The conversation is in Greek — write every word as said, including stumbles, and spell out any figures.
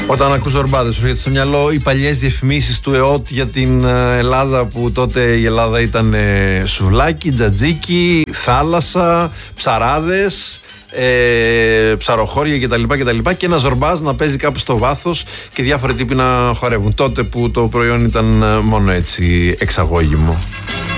Όταν ακούς ζορμπάδες, σου έρχεται στο μυαλό οι παλιές διαφημίσεις του ΕΟΤ για την Ελλάδα, που τότε η Ελλάδα ήταν σουβλάκι, τζατζίκι, θάλασσα, ψαράδες, ε, ψαροχώρια κτλ. κτλ. Και ένα ζορμπάζ να παίζει κάπου στο βάθος και διάφοροι τύποι να χορεύουν. Τότε που το προϊόν ήταν μόνο έτσι εξαγώγημο.